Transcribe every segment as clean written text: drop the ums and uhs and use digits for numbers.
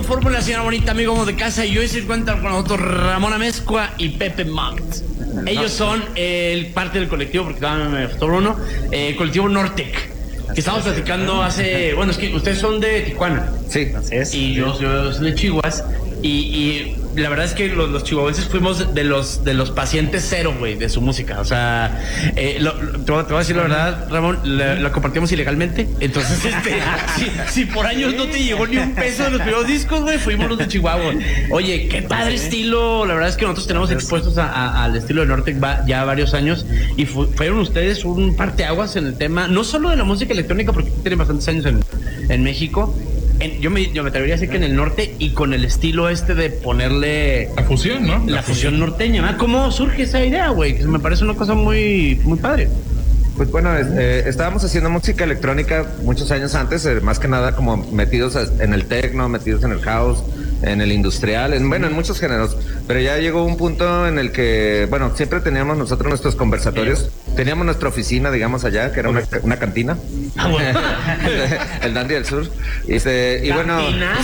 Fórmula, señora bonita, amigo de casa. Y hoy se encuentran con nosotros Ramón Amezcua y Pepe Mont. Ellos son parte del colectivo, porque también me faltó uno, colectivo Nortec. Que estábamos platicando hace... Bueno, es que ustedes son de Tijuana. Sí, así es. Y yo soy de Chihuahua. Y la verdad es que los chihuahuenses fuimos de los pacientes cero, güey, de su música. O sea, te voy a decir la verdad, Ramón, la compartimos ilegalmente. Entonces, si por años no te llegó ni un peso de los primeros discos, güey, fuimos los de Chihuahua. Oye, qué padre estilo. La verdad es que nosotros tenemos expuestos al estilo de Nortec ya varios años. Y fueron ustedes un parteaguas en el tema, no solo de la música electrónica, porque tienen bastantes años en México. Yo me atrevería a decir que en el norte y con el estilo de ponerle... La fusión, ¿no? La fusión norteña, ¿no? ¿Cómo surge esa idea, güey? Que me parece una cosa muy, muy padre. Pues bueno, estábamos haciendo música electrónica muchos años antes, más que nada como metidos en el techno, metidos en el house, en el industrial, en muchos géneros. Pero ya llegó un punto en el que, bueno, siempre teníamos nosotros nuestros conversatorios. Teníamos nuestra oficina, digamos, allá, que era una cantina. Ah, bueno. El Dandy del Sur. Y bueno...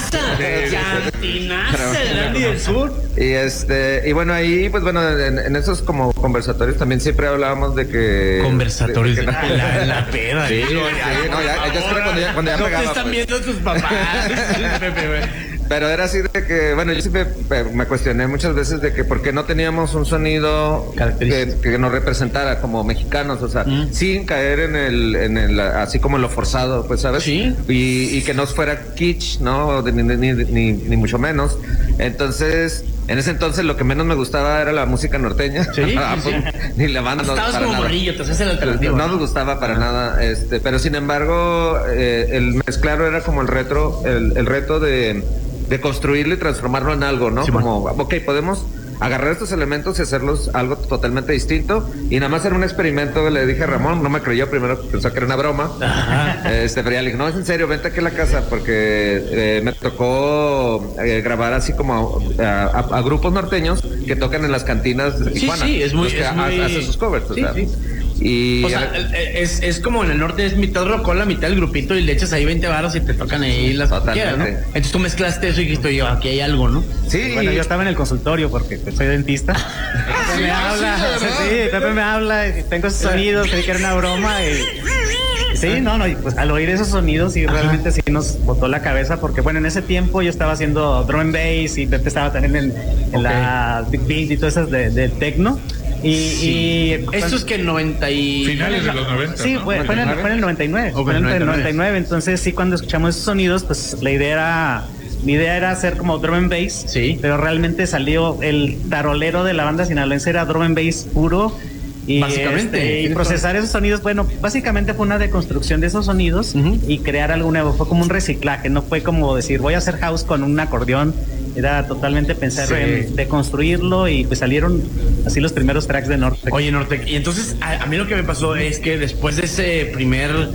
Cantinaza, el Dandy del Sur. Y bueno, ahí, pues bueno, en esos como conversatorios también siempre hablábamos de que... Conversatorios de la peda. Sí, cuando ya no pegaba, te están viendo tus papás. Pero era así de que, bueno, yo siempre me cuestioné muchas veces de que por qué no teníamos un sonido que nos representara como mexicanos, o sea, sin caer en el así como en lo forzado, pues, ¿sabes? Sí. Y que no fuera kitsch, ¿no? Ni mucho menos. Entonces, en ese entonces lo que menos me gustaba era la música norteña. Sí. Ni la banda. Estabas como morrillo, te hacías el alternativo. No nos gustaba para nada, pero sin embargo, el mezclar era como el reto de construirlo y transformarlo en algo, ¿no? Sí, como, ok, podemos agarrar estos elementos y hacerlos algo totalmente distinto. Y nada más era un experimento, le dije a Ramón, no me creyó, primero pensó que era una broma. Pero ya le dije, no, es en serio, vente aquí a la casa, porque me tocó grabar así como a grupos norteños que tocan en las cantinas de Tijuana. Sí, es muy... Hace sus covers, o sea. Y o sea, es como en el norte es mitad rocola, mitad el grupito y le echas ahí 20 varos y te tocan ahí las quieras, ¿no? Entonces tú mezclaste eso y dijiste, oye, aquí hay algo, ¿no? Sí. Bueno, yo estaba en el consultorio porque soy dentista. Pepe me habla y tengo esos sonidos, creí que era una broma y sí, y pues al oír esos sonidos sí realmente sí nos botó la cabeza porque bueno, en ese tiempo yo estaba haciendo drum and bass y Pepe estaba también en la big beat y todas esas de techno. Y esto es que en 90 y... Finales de los 90. Sí, ¿no? fue en el 99. Fue en el 99. Entonces, sí, cuando escuchamos esos sonidos, pues mi idea era hacer como drum and bass. Sí. Pero realmente salió el tarolero de la banda sinaloense, era drum and bass puro. Y básicamente. Y procesar esos sonidos, bueno, básicamente fue una deconstrucción de esos sonidos y crear algo nuevo. Fue como un reciclaje, no fue como decir, voy a hacer house con un acordeón. Era totalmente pensar en deconstruirlo y pues salieron así los primeros tracks de Nortec. Oye, Nortec, y entonces a mí lo que me pasó es que después de ese primer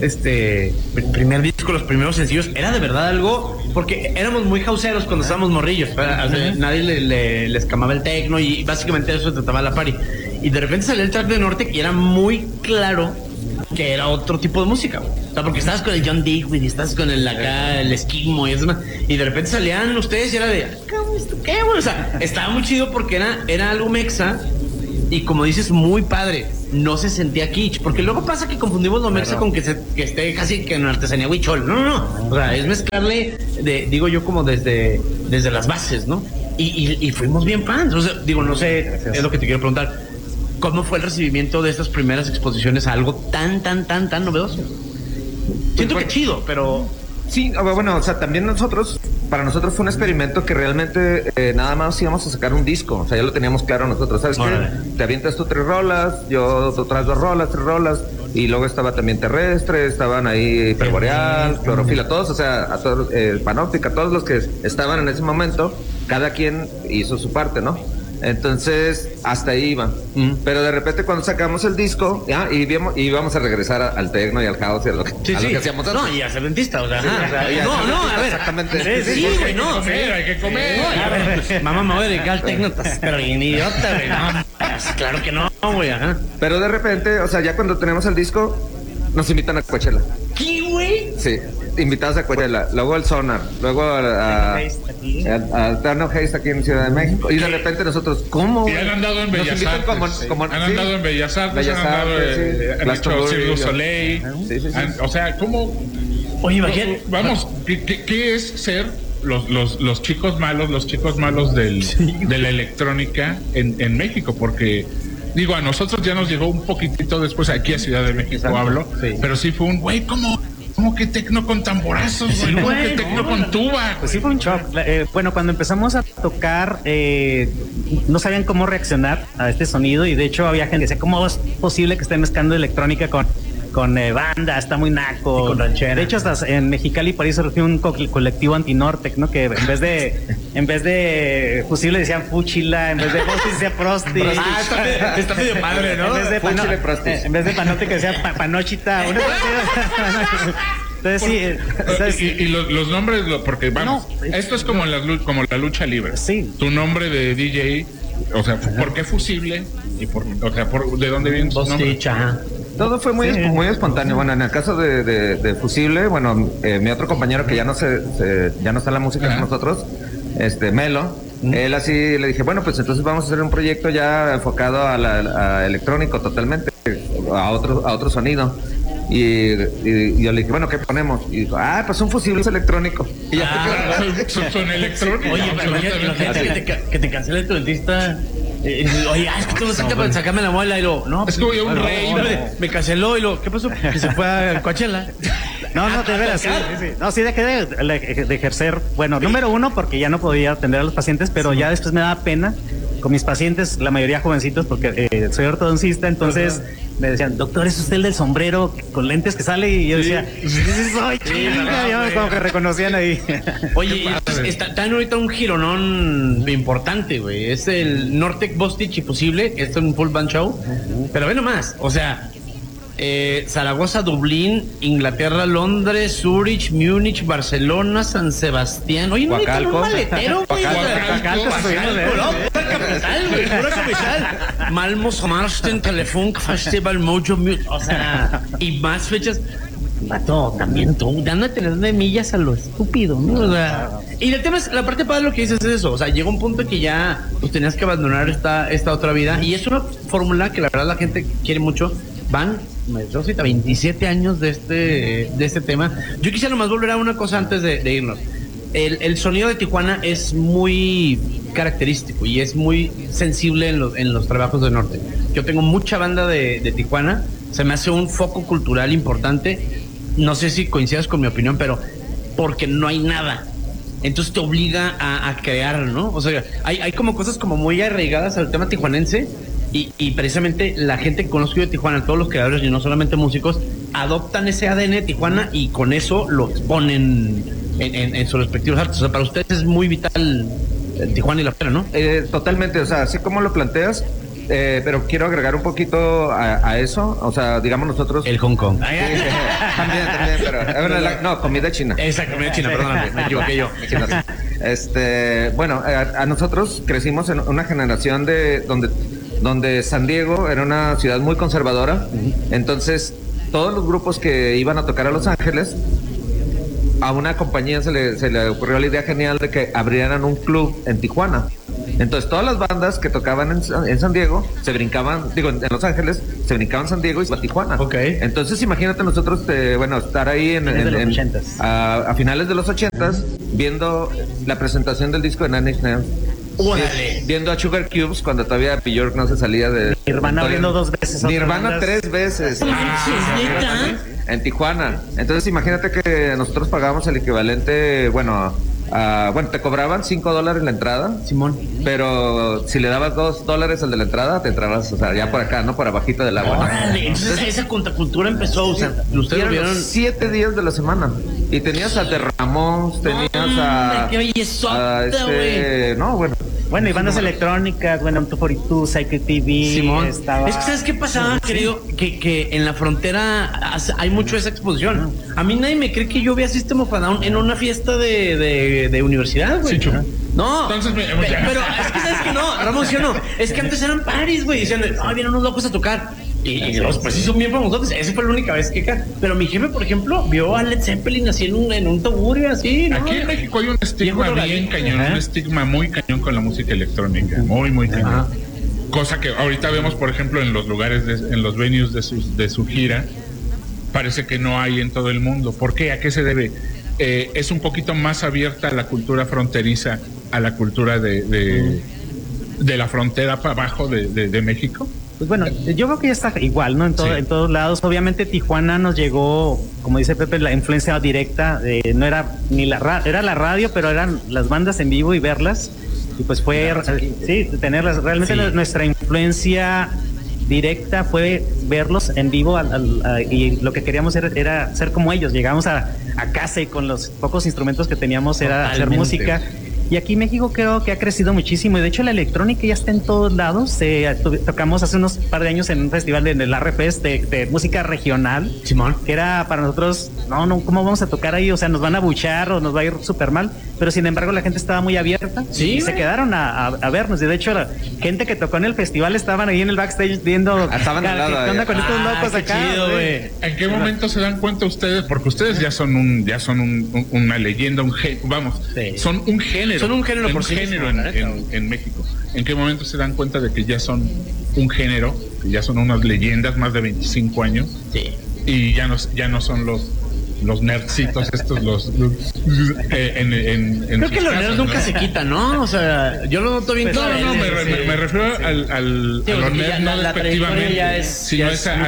disco, los primeros sencillos, era de verdad algo, porque éramos muy houseeros cuando estábamos morrillos, nadie le escamaba el techno y básicamente eso se trataba la party. Y de repente salió el track de Nortec y era muy claro que era otro tipo de música, güey. O sea, porque estabas con el John Digweed y estabas con el Esquimo y eso, y de repente salían ustedes y era de, ¿qué, güey? O sea, estaba muy chido porque era algo mexa y como dices, muy padre. No se sentía kitsch, porque luego pasa que confundimos lo mexa con que esté casi que en artesanía huichol. No. O sea, es mezclarle, digo yo, como desde las bases, ¿no? Y fuimos bien fans. O sea, digo, no sé, es lo que te quiero preguntar. ¿Cómo fue el recibimiento de estas primeras exposiciones a algo tan novedoso? Siento que chido, pero... Sí, bueno, o sea, también para nosotros fue un experimento que realmente nada más íbamos a sacar un disco, o sea, ya lo teníamos claro nosotros, ¿sabes qué? Te avientas tú 3 rolas, yo otras 2 rolas, 3 rolas, y luego estaba también Terrestre, estaban ahí Hiperboreal, Clorofila, todos, o sea, a todos, Panóptica, todos los que estaban en ese momento, cada quien hizo su parte, ¿no? Entonces, hasta ahí iba. Pero de repente cuando sacamos el disco, íbamos a regresar al techno y al house y a lo que hacíamos antes. No, y a ser dentista, o sea, a ver. Exactamente. Sí, güey, no. Hay que comer. Mamá, me voy a dedicar al techno, pero bien idiota, güey, no. Claro que no, güey, Pero de repente, o sea, ya cuando tenemos el disco, nos invitan a Coachella. ¿Qué, güey? Sí, invitados a Coachella, luego el Sonar, luego a Tano Hayes aquí en Ciudad de México. Y de repente nosotros, ¿cómo? Y han andado en Bellas Artes. Han andado en Bellas Artes, han andado han hecho Cirque du Soleil. O sea, ¿cómo? Oye, imagínate. Vamos, ¿qué es ser los chicos malos de la electrónica en México? Porque digo, a nosotros ya nos llegó un poquitito después aquí a Ciudad de México, pero sí fue un güey, ¿cómo que tecno con tamborazos, güey? ¿Cómo que tecno con tuba? Pues sí fue un shock. Bueno, cuando empezamos a tocar, no sabían cómo reaccionar a este sonido, y de hecho había gente que decía, ¿cómo es posible que estén mezclando electrónica con banda? Está muy naco. Con ranchera. De hecho, hasta en Mexicali por ahí surgió un colectivo anti-Nortec, ¿no? Que en vez de Fusible decían Fuchila, en vez de Prostis decía Prostis. Está medio padre, ¿no? En vez de Panote que decía Panochita. Entonces sí. Y los nombres, porque vamos, esto es como la lucha libre. Sí. Tu nombre de DJ, o sea, ¿por qué Fusible? Y ¿de dónde viene su nombre? Todo fue muy espontáneo. Bueno, en el caso de Fusible, bueno, mi otro compañero que ya no está en la música con nosotros, Melo, él así le dije, bueno, pues entonces vamos a hacer un proyecto ya enfocado a electrónico totalmente, a otro sonido. Y yo le dije, bueno, ¿qué ponemos? Y dijo, pues un Fusible es electrónico. Y ya son electrónicos. Oye, imagínate que te cancele tu dentista. Oye, es que tú lo sacas para sacarme la muela, y luego, no. Es como un rey. Me canceló, y luego, ¿qué pasó? Que se fue a Coachella. No, de veras, sí. No, sí dejé de ejercer. Bueno, número uno, porque ya no podía atender a los pacientes, pero ya después me daba pena con mis pacientes, la mayoría jovencitos, porque soy ortodoncista, entonces me decían, doctor, ¿es usted el del sombrero con lentes que sale? Y yo decía, sí, soy chinga. Ya como que reconocían ahí. Oye, está ahorita un gironón importante, güey. Es el Nortec, Bostich y Fusible. Esto es un full band show. Pero ve nomás, o sea, Zaragoza, Dublín, Inglaterra, Londres, Zurich, Múnich, Barcelona, San Sebastián. Oye, no hay un maletero, güey. Pura capital, güey, pura capital. Malmo, Somarsten, Telefunk, Festival, Mojo, o sea, y más fechas. Vato, también tú, dando a tener de millas a lo estúpido, ¿no? O sea, y el tema es, la parte padre de lo que dices es eso, o sea, llegó un punto que ya pues tenías que abandonar esta otra vida, y es una fórmula que la verdad la gente quiere mucho. Van 27 años de este tema. Yo quisiera nomás volver a una cosa antes de irnos. El sonido de Tijuana es muy característico y es muy sensible en los trabajos del norte. Yo tengo mucha banda de Tijuana, se me hace un foco cultural importante. No sé si coincidas con mi opinión, pero porque no hay nada. Entonces te obliga a crear, ¿no? O sea, hay como cosas como muy arraigadas al tema tijuanense. Y precisamente la gente que conozco de Tijuana, todos los creadores y no solamente músicos, adoptan ese ADN de Tijuana y con eso lo exponen en sus respectivos artes. O sea, para ustedes es muy vital Tijuana y la Fera, ¿no? Totalmente, o sea, así como lo planteas, pero quiero agregar un poquito a eso. O sea, digamos nosotros... El Hong Kong. También, pero... no, comida china. Exacto, comida china, perdóname, me equivoqué yo. Bueno, a nosotros crecimos en una generación donde San Diego era una ciudad muy conservadora. Entonces todos los grupos que iban a tocar a Los Ángeles, a una compañía se le ocurrió la idea genial de que abrieran un club en Tijuana. Entonces todas las bandas que tocaban en San Diego se brincaban, en Los Ángeles, se brincaban San Diego y a Tijuana. Okay. Entonces imagínate nosotros, estar ahí a finales de los 80s viendo la presentación del disco de Nine Inch Nails. Viendo a Sugar Cubes cuando todavía Bjork no se salía de Nirvana, abriendo 2 veces. Nirvana 3 veces. En Tijuana. Entonces imagínate que nosotros pagábamos el equivalente, te cobraban $5 la entrada, Simón, pero si le dabas $2 al de la entrada, te entrabas, o sea, ya por acá, no por abajito del agua. Órale, entonces esa contracultura empezó, o sea, ustedes vieron 7 días de la semana y tenías a The Ramones, tenías a qué bellezota, güey. Bueno, y bandas electrónicas, 242, Psycho TV, Simón. Estaba... Es que ¿sabes qué pasaba? Creo que en la frontera hay mucho esa exposición. A mí nadie me cree que yo vi a System of a Down en una fiesta de universidad, güey. Sí, no, entonces pero es que ¿sabes que no? Ramos, yo no. Es que antes eran paris, güey. Decían, vienen unos locos a tocar. Y los pues sí son bien famosos. Esa fue la única vez que pero mi jefe, por ejemplo, vio a Led Zeppelin así en un tugurio así, ¿no? Aquí en México hay un estigma bien cañón, un estigma muy cañón con la música electrónica, muy cañón. Cosa que ahorita vemos, por ejemplo, en los lugares, en los venues de su gira, parece que no hay en todo el mundo. ¿Por qué? ¿A qué se debe? Es un poquito más abierta la cultura fronteriza a la cultura de la frontera para abajo de México. Pues bueno, yo creo que ya está igual, ¿no? En todos lados. Obviamente Tijuana nos llegó, como dice Pepe, la influencia directa. No era ni era la radio, pero eran las bandas en vivo y verlas. Y pues fue, tenerlas. Realmente nuestra influencia directa fue verlos en vivo y lo que queríamos era ser como ellos. Llegamos a casa y con los pocos instrumentos que teníamos era hacer música. Y aquí México creo que ha crecido muchísimo y de hecho la electrónica ya está en todos lados. Tocamos hace unos par de años en un festival del RFest de música regional, Simón, que era para nosotros, no, ¿cómo vamos a tocar ahí? O sea, nos van a buchar o nos va a ir súper mal, pero sin embargo la gente estaba muy abierta y se quedaron a vernos. Y de hecho la gente que tocó en el festival estaban ahí en el backstage viendo qué onda con estos locos acá. Chido, ¿En qué momento se dan cuenta ustedes? Porque ustedes ya son una leyenda, son un género. Son un género por sí en México. ¿En qué momento se dan cuenta de que ya son un género, que ya son unas leyendas, más de 25 años? Sí. Y ya no son los nerdcitos estos, creo que los nerds nunca se quitan, ¿no? O sea, yo lo noto bien. Me refiero a los nerds no despectivamente, sino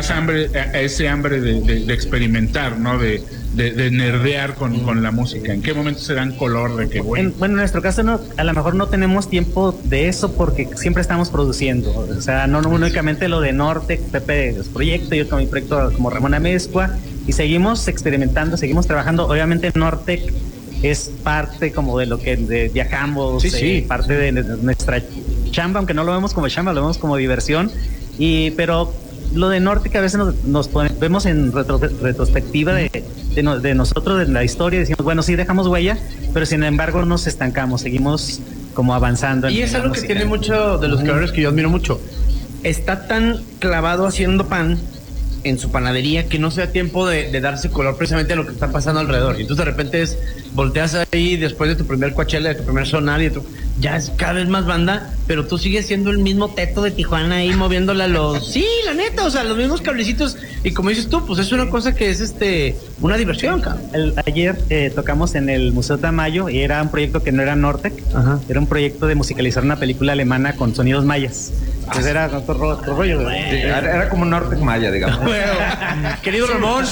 a ese hambre de experimentar, ¿no? De nerdear con la música. ¿En qué momento se dan color de que bueno, en nuestro caso a lo mejor no tenemos tiempo de eso porque siempre estamos produciendo, o sea, no únicamente lo de Nortec, Pepe de los proyectos, yo con mi proyecto como Ramón Amezcua, y seguimos experimentando, seguimos trabajando. Obviamente Nortec es parte como de lo que viajamos, parte de nuestra chamba, aunque no lo vemos como chamba, lo vemos como diversión, pero lo de Nortec a veces nos vemos en retrospectiva de nosotros, de la historia, y decimos, bueno, sí dejamos huella, pero sin embargo nos estancamos, seguimos como avanzando. Y es algo que tiene mucho de los creadores que yo admiro mucho. Está tan clavado haciendo pan en su panadería que no se da tiempo de darse color precisamente a lo que está pasando alrededor. Y entonces de repente volteas ahí después de tu primer Coachella, de tu primer sonar, y ya es cada vez más banda, pero tú sigues siendo el mismo teto de Tijuana ahí moviéndola sí, la neta, o sea, los mismos cablecitos. Y como dices tú, pues es una cosa que es una diversión, cabrón. Ayer tocamos en el Museo Tamayo y era un proyecto que no era Nortec, era un proyecto de musicalizar una película alemana con sonidos mayas. Pues era otro rollo. Era como Nortec Maya, digamos. Querido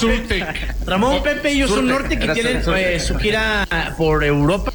Ramón, Pepe y yo son Nortec y tienen su gira por Europa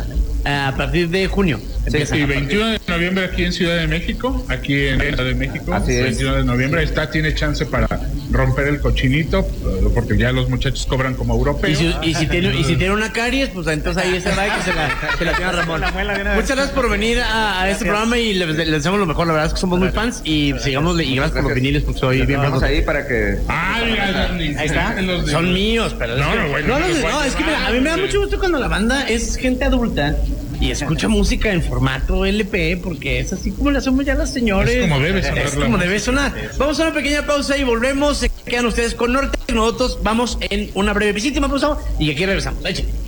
a partir de junio. Sí, 21 de noviembre aquí en Ciudad de México, aquí en Ciudad de México. Así 21 de noviembre tiene chance para romper el cochinito, porque ya los muchachos cobran como europeos. Y si tiene una caries, pues entonces ahí se va y que se la tiene Ramón. Muchas gracias por venir a este programa y les deseamos lo mejor. La verdad es que somos muy fans y sigamos, y gracias por los viniles, porque soy bien vamos ahí para que... mira, ahí está. Son míos, pero es que mira, a mí me da mucho gusto cuando la banda es gente adulta y escucha música en formato LP, porque es así como le hacemos ya las señores. Es como debe sonar. Vamos a una pequeña pausa y volvemos. Se quedan ustedes con Nortec. Nosotros vamos en una brevísima pausa y aquí regresamos. Eche.